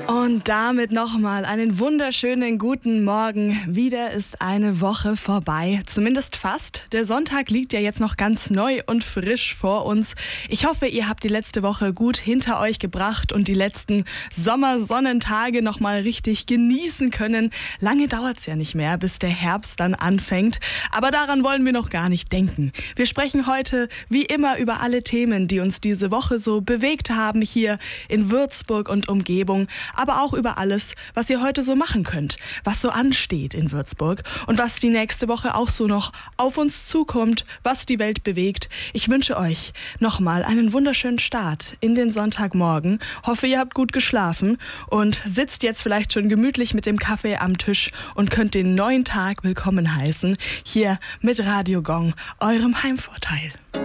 Und damit nochmal einen wunderschönen guten Morgen. Wieder ist eine Woche vorbei, zumindest fast. Der Sonntag liegt ja jetzt noch ganz neu und frisch vor uns. Ich hoffe, ihr habt die letzte Woche gut hinter euch gebracht und die letzten Sommersonnentage nochmal richtig genießen können. Lange dauert's ja nicht mehr, bis der Herbst dann anfängt. Aber daran wollen wir noch gar nicht denken. Wir sprechen heute wie immer über alle Themen, die uns diese Woche so bewegt haben hier in Würzburg und Umgebung. Aber auch über alles, was ihr heute so machen könnt, was so ansteht in Würzburg und was die nächste Woche auch so noch auf uns zukommt, was die Welt bewegt. Ich wünsche euch nochmal einen wunderschönen Start in den Sonntagmorgen. Hoffe, ihr habt gut geschlafen und sitzt jetzt vielleicht schon gemütlich mit dem Kaffee am Tisch und könnt den neuen Tag willkommen heißen, hier mit Radio Gong, eurem Heimvorteil.